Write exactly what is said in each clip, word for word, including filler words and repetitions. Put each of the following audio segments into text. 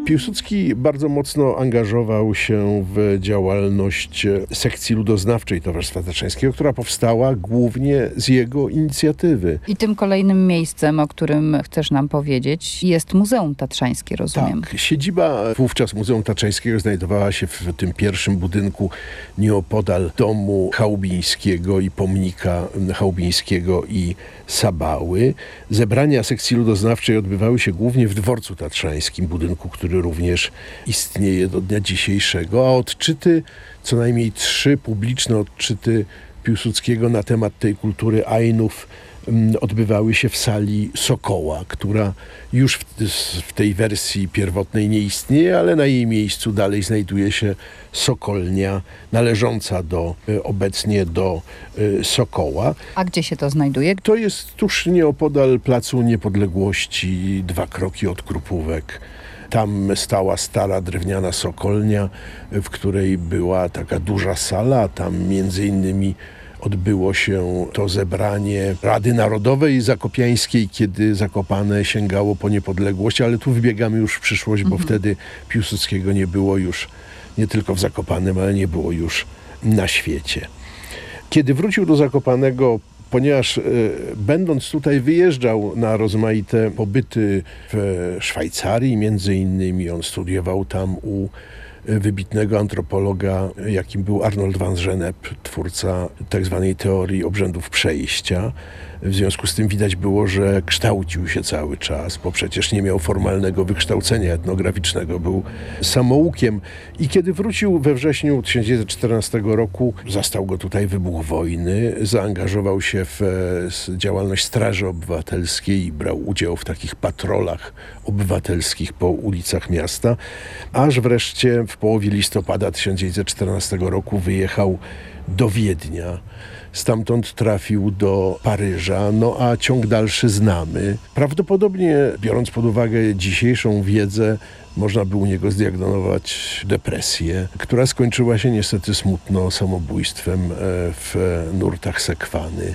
Piłsudski bardzo mocno angażował się w działalność sekcji ludoznawczej Towarzystwa Tatrzańskiego, która powstała głównie z jego inicjatywy. I tym kolejnym miejscem, o którym chcesz nam powiedzieć, jest Muzeum Tatrzańskie, rozumiem. Tak, siedziba wówczas Muzeum Tatrzańskiego znajdowała się w tym pierwszym budynku nieopodal domu Chałubińskiego i pomnika Chałubińskiego i Sabały. Zebrania sekcji ludoznawczej odbywały się głównie w dworcu tatrzańskim, budynku, który również istnieje do dnia dzisiejszego, a odczyty, co najmniej trzy publiczne odczyty Piłsudskiego na temat tej kultury Ainów odbywały się w sali Sokoła, która już w, w tej wersji pierwotnej nie istnieje, ale na jej miejscu dalej znajduje się Sokolnia należąca do, obecnie do Sokoła. A gdzie się to znajduje? To jest tuż nieopodal Placu Niepodległości, dwa kroki od Krupówek. Tam stała stara drewniana sokolnia, w której była taka duża sala. Tam między innymi odbyło się to zebranie Rady Narodowej Zakopiańskiej, kiedy Zakopane sięgało po niepodległość, ale tu wybiegamy już w przyszłość, bo mhm. wtedy Piłsudskiego nie było już, nie tylko w Zakopanem, ale nie było już na świecie. Kiedy wrócił do Zakopanego, ponieważ e, będąc tutaj wyjeżdżał na rozmaite pobyty w Szwajcarii, między innymi on studiował tam u wybitnego antropologa, jakim był Arnold van Gennep, twórca tak zwanej teorii obrzędów przejścia. W związku z tym widać było, że kształcił się cały czas, bo przecież nie miał formalnego wykształcenia etnograficznego, był samoukiem. I kiedy wrócił we wrześniu tysiąc dziewięćset czternastego roku, zastał go tutaj wybuch wojny, zaangażował się w działalność Straży Obywatelskiej i brał udział w takich patrolach obywatelskich po ulicach miasta, aż wreszcie w połowie listopada tysiąc dziewięćset czternastego roku wyjechał do Wiednia. Stamtąd trafił do Paryża, no a ciąg dalszy znamy. Prawdopodobnie, biorąc pod uwagę dzisiejszą wiedzę, można by u niego zdiagnozować depresję, która skończyła się niestety smutno samobójstwem w nurtach Sekwany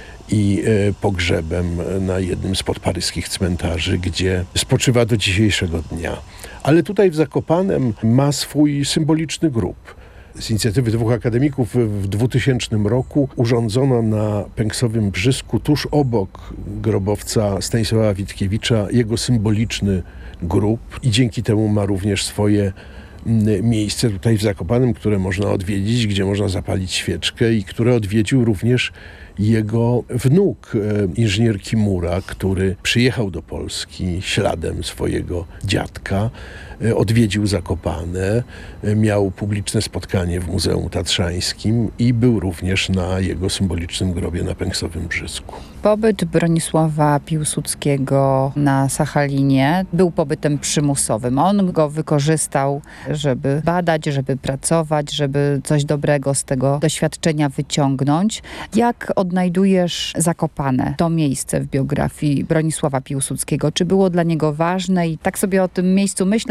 i pogrzebem na jednym z podparyskich cmentarzy, gdzie spoczywa do dzisiejszego dnia. Ale tutaj w Zakopanem ma swój symboliczny grób. Z inicjatywy dwóch akademików w dwutysięcznym roku urządzono na Pęksowym Brzysku, tuż obok grobowca Stanisława Witkiewicza, jego symboliczny grób i dzięki temu ma również swoje miejsce tutaj w Zakopanem, które można odwiedzić, gdzie można zapalić świeczkę i które odwiedził również jego wnuk, inżynier Kimura, który przyjechał do Polski śladem swojego dziadka, odwiedził Zakopane, miał publiczne spotkanie w Muzeum Tatrzańskim i był również na jego symbolicznym grobie na Pęksowym Brzysku. Pobyt Bronisława Piłsudskiego na Sachalinie był pobytem przymusowym. On go wykorzystał, żeby badać, żeby pracować, żeby coś dobrego z tego doświadczenia wyciągnąć. Jak odnajdujesz Zakopane, to miejsce w biografii Bronisława Piłsudskiego? Czy było dla niego ważne? I tak sobie o tym miejscu myślę,